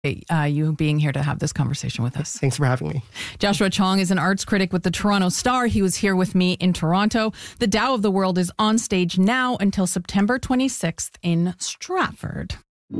you being here to have this conversation with us. Thanks for having me. Joshua Chong is an arts critic with the Toronto Star. He was here with me in Toronto. The Tao of the World is on stage now until September 26th in Stratford.